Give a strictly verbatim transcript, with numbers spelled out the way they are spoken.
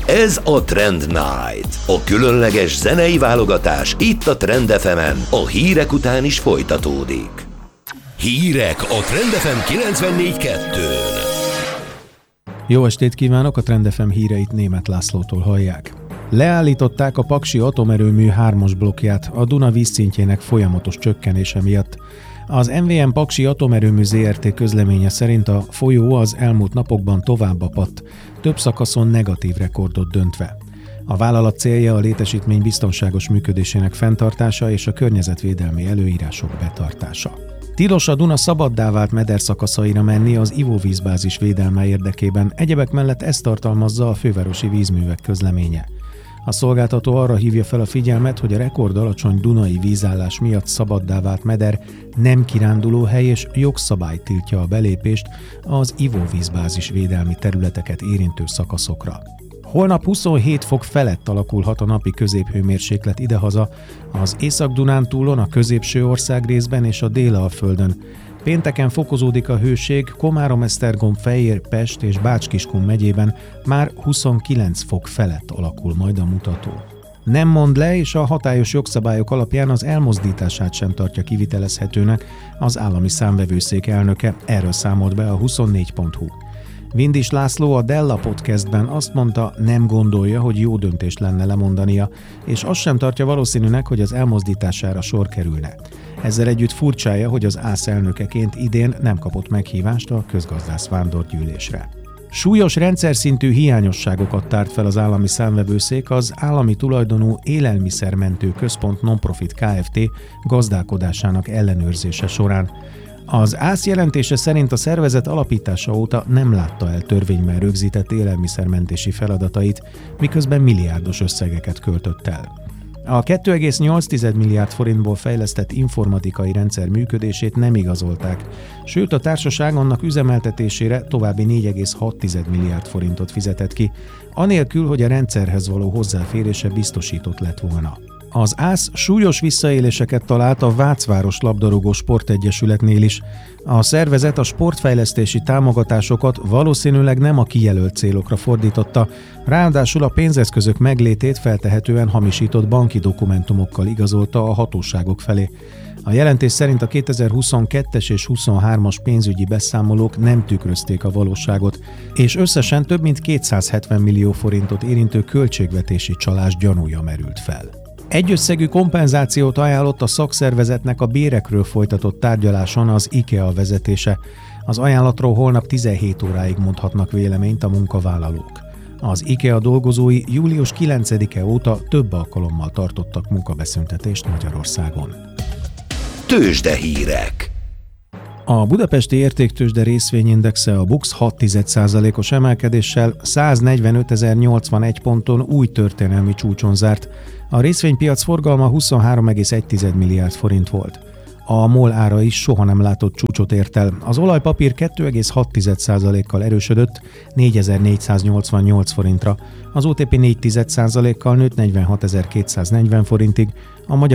Ez a Trend Night, a különleges zenei válogatás itt a Trend ef emen, a hírek után is folytatódik. Hírek a Trend ef em kilencvennégy kettőn. Jó estét kívánok, a Trend ef em híreit Németh Lászlótól hallják. Leállították a Paksi atomerőmű hármas blokkját a Duna vízszintjének folyamatos csökkenése miatt. Az em vé em Paksi Atomerőmű zé er té közleménye szerint a folyó az elmúlt napokban tovább apadt, több szakaszon negatív rekordot döntve. A vállalat célja a létesítmény biztonságos működésének fenntartása és a környezetvédelmi előírások betartása. Tilos a Duna szabaddá vált mederszakaszaira menni az ivóvízbázis védelme érdekében, egyebek mellett ezt tartalmazza a fővárosi vízművek közleménye. A szolgáltató arra hívja fel a figyelmet, hogy a rekordalacsony dunai vízállás miatt szabaddá vált meder nem kirándulóhely és jogszabály tiltja a belépést az ivóvízbázis védelmi területeket érintő szakaszokra. Holnap huszonhét fok felett alakulhat a napi középhőmérséklet idehaza, az Észak-Dunántúlon, a középső országrészben és a Délalföldön. Pénteken fokozódik a hőség, Komárom-Esztergom, Fejér, Pest és Bács-Kiskun megyében már huszonkilenc fok felett alakul majd a mutató. Nem mond le, és a hatályos jogszabályok alapján az elmozdítását sem tartja kivitelezhetőnek az állami számvevőszék elnöke, erről számolt be a huszonnégy pont hu. Vindis László a Della podcastben azt mondta, nem gondolja, hogy jó döntést lenne lemondania, és azt sem tartja valószínűnek, hogy az elmozdítására sor kerülne. Ezzel együtt furcsája, hogy az ÁSZ elnökeként idén nem kapott meghívást a közgazdász vándorgyűlésre. Súlyos rendszerszintű hiányosságokat tárt fel az állami számvevőszék az állami tulajdonú Élelmiszermentő Központ Nonprofit Kft. Gazdálkodásának ellenőrzése során. Az ÁSZ jelentése szerint a szervezet alapítása óta nem látta el törvényben rögzített élelmiszermentési feladatait, miközben milliárdos összegeket költött el. A két egész nyolc milliárd forintból fejlesztett informatikai rendszer működését nem igazolták, sőt a társaság annak üzemeltetésére további négy egész hat milliárd forintot fizetett ki, anélkül, hogy a rendszerhez való hozzáférése biztosított lett volna. Az ÁSZ súlyos visszaéléseket talált a Vácváros labdarúgó sportegyesületnél is. A szervezet a sportfejlesztési támogatásokat valószínűleg nem a kijelölt célokra fordította, ráadásul a pénzeszközök meglétét feltehetően hamisított banki dokumentumokkal igazolta a hatóságok felé. A jelentés szerint a kétezer-huszonkettes és huszonhármas pénzügyi beszámolók nem tükrözték a valóságot, és összesen több mint kétszázhetven millió forintot érintő költségvetési csalás gyanúja merült fel. Egyösszegű kompenzációt ajánlott a szakszervezetnek a bérekről folytatott tárgyaláson az IKEA vezetése. Az ajánlatról holnap tizenhét óráig mondhatnak véleményt a munkavállalók. Az IKEA dolgozói július kilencedike óta több alkalommal tartottak munkabeszüntetést Magyarországon. Tőzsdehírek. A budapesti értéktőzsde részvényindexe a BUX hat százalékos emelkedéssel száznegyvenötezer-nyolcvanegy ponton új történelmi csúcson zárt. A részvénypiac forgalma huszonhárom egész egy milliárd forint volt. A MOL ára is soha nem látott csúcsot ért el. Az olajpapír két egész hat százalékkal erősödött négyezer-négyszáznyolcvannyolc forintra, az o té pé négy százalékkal nőtt negyvenhatezer-kétszáznegyven forintig, a magyar